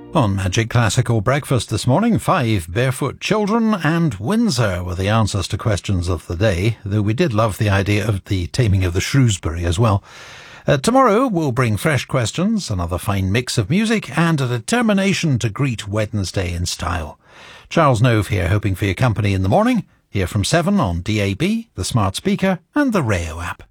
On Magic Classical Breakfast this morning, 5 barefoot children and Windsor were the answers to questions of the day, though we did love the idea of the taming of the Shrewsbury as well. Tomorrow we'll bring fresh questions, another fine mix of music, and a determination to greet Wednesday in style. Charles Nove here, hoping for your company in the morning, here from 7 on DAB, the smart speaker, and the Rayo app.